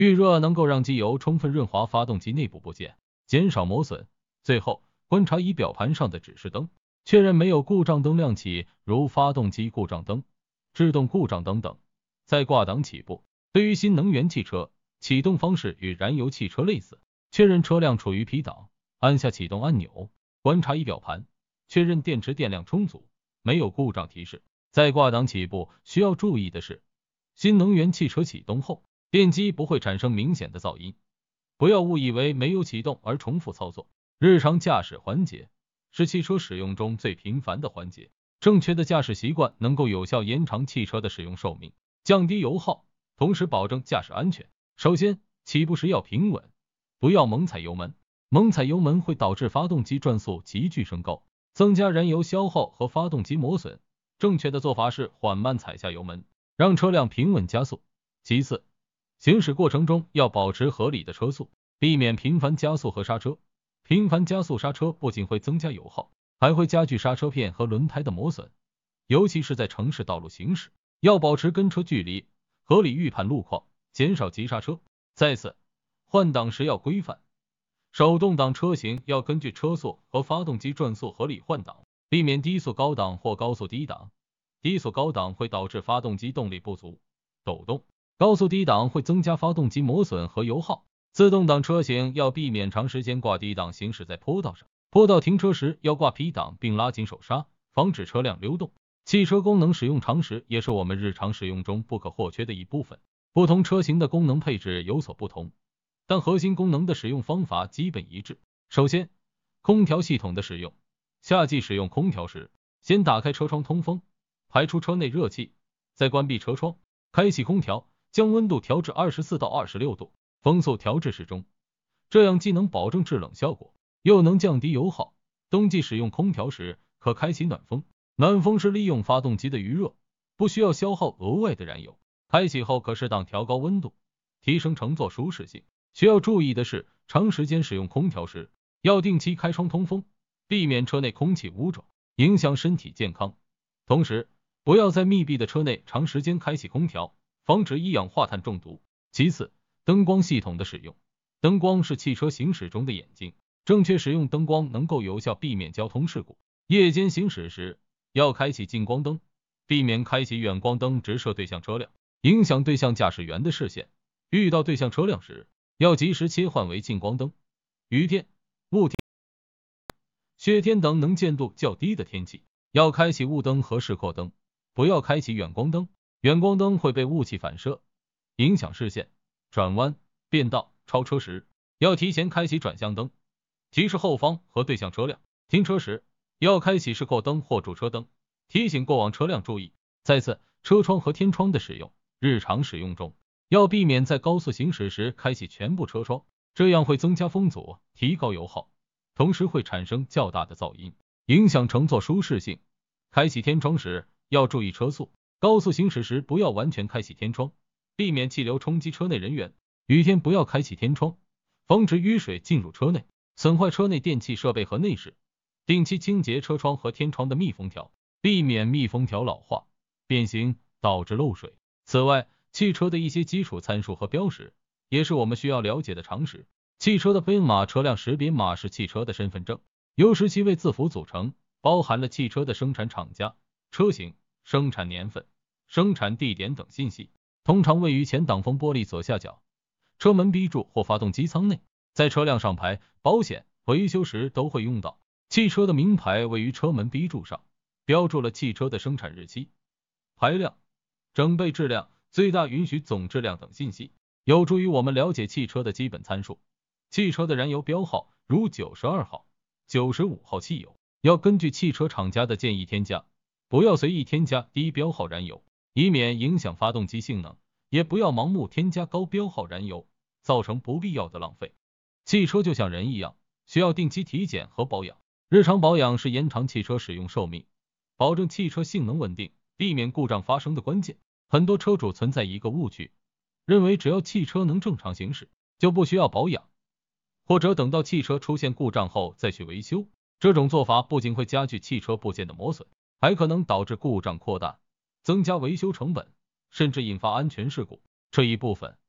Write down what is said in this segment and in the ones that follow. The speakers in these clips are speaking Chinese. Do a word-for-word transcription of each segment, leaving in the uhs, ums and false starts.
预热能够让机油充分润滑发动机内部部件，减少磨损。最后，观察仪表盘上的指示灯，确认没有故障灯亮起，如发动机故障灯、制动故障灯等。再挂档起步。对于新能源汽车，启动方式与燃油汽车类似，确认车辆处于 P 档，按下启动按钮，观察仪表盘，确认电池电量充足，没有故障提示。再挂档起步。需要注意的是，新能源汽车启动后，电机不会产生明显的噪音，不要误以为没有启动而重复操作。日常驾驶环节是汽车使用中最频繁的环节，正确的驾驶习惯能够有效延长汽车的使用寿命，降低油耗，同时保证驾驶安全。首先，起步时要平稳，不要猛踩油门，猛踩油门会导致发动机转速急剧升高，增加燃油消耗和发动机磨损。正确的做法是缓慢踩下油门，让车辆平稳加速。其次，行驶过程中要保持合理的车速，避免频繁加速和刹车。频繁加速刹车不仅会增加油耗，还会加剧刹车片和轮胎的磨损，尤其是在城市道路行驶，要保持跟车距离，合理预判路况，减少急刹车。再次，换挡时要规范，手动挡车型要根据车速和发动机转速合理换挡，避免低速高档或高速低档。低速高档会导致发动机动力不足、抖动，高速低档会增加发动机磨损和油耗。自动挡车型要避免长时间挂低档行驶在坡道上，坡道停车时要挂 P 档并拉紧手刹，防止车辆溜动。汽车功能使用常识也是我们日常使用中不可或缺的一部分。不同车型的功能配置有所不同，但核心功能的使用方法基本一致。首先，空调系统的使用。夏季使用空调时，先打开车窗通风，排出车内热气，再关闭车窗，开启空调，将温度调至二十四到二十六度，风速调至适中，这样既能保证制冷效果，又能降低油耗。冬季使用空调时，可开启暖风，暖风是利用发动机的余热，不需要消耗额外的燃油。开启后可适当调高温度，提升乘坐舒适性。需要注意的是，长时间使用空调时，要定期开窗通风，避免车内空气污浊，影响身体健康。同时，不要在密闭的车内长时间开启空调，防止一氧化碳中毒。其次，灯光系统的使用。灯光是汽车行驶中的眼睛，正确使用灯光能够有效避免交通事故。夜间行驶时，要开启近光灯，避免开启远光灯直射对向车辆，影响对向驾驶员的视线。遇到对向车辆时，要及时切换为近光灯。雨天、雾天、雪天等能见度较低的天气，要开启雾灯和示廓灯，不要开启远光灯。远光灯会被雾气反射，影响视线。转弯、变道、超车时，要提前开启转向灯，提示后方和对向车辆。停车时，要开启示廓灯或驻车灯，提醒过往车辆注意。再次，车窗和天窗的使用。日常使用中，要避免在高速行驶时开启全部车窗，这样会增加风阻，提高油耗，同时会产生较大的噪音，影响乘坐舒适性。开启天窗时，要注意车速，高速行驶时不要完全开启天窗，避免气流冲击车内人员。雨天不要开启天窗，防止雨水进入车内，损坏车内电气设备和内饰。定期清洁车窗和天窗的密封条，避免密封条老化、变形导致漏水。此外，汽车的一些基础参数和标识也是我们需要了解的常识。汽车的编码车辆识别码是汽车的身份证，由十七位字符组成，包含了汽车的生产厂家、车型、生产年份、生产地点等信息，通常位于前挡风玻璃左下角、车门 B 柱或发动机舱内。在车辆上牌、保险、维修时都会用到。汽车的名牌位于车门 B 柱上，标注了汽车的生产日期、排量、整备质量、最大允许总质量等信息，有助于我们了解汽车的基本参数。汽车的燃油标号如九十二号、九十五号汽油，要根据汽车厂家的建议添加，不要随意添加低标号燃油，以免影响发动机性能，也不要盲目添加高标号燃油，造成不必要的浪费。汽车就像人一样，需要定期体检和保养。日常保养是延长汽车使用寿命，保证汽车性能稳定，避免故障发生的关键。很多车主存在一个误区，认为只要汽车能正常行驶，就不需要保养，或者等到汽车出现故障后再去维修。这种做法不仅会加剧汽车部件的磨损，还可能导致故障扩大，增加维修成本，甚至引发安全事故。这一部分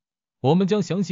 我们将详细